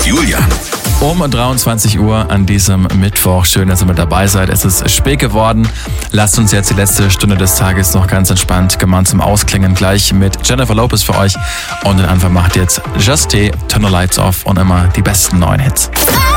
Julian. Um 23 Uhr an diesem Mittwoch. Schön, dass ihr mit dabei seid. Es ist spät geworden. Lasst uns jetzt die letzte Stunde des Tages noch ganz entspannt gemeinsam ausklingen. Gleich mit Jennifer Lopez für euch. Und den Anfang macht jetzt Just Turn the Lights Off und immer die besten neuen Hits.